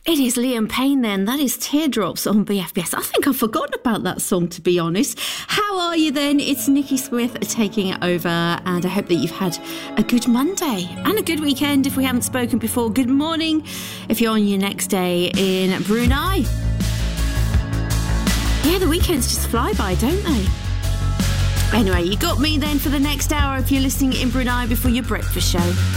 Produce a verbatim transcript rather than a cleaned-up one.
It is Liam Payne then. That is Teardrops on B F B S. I think I've forgotten about that song, to be honest. How are you then? It's Nikki Smith taking it over, and I hope that you've had a good Monday and a good weekend. If we haven't spoken before, good morning if you're on your next day in Brunei. Yeah, the weekends just fly by, don't they? Anyway, you got me then for the next hour if you're listening in Brunei before your breakfast show.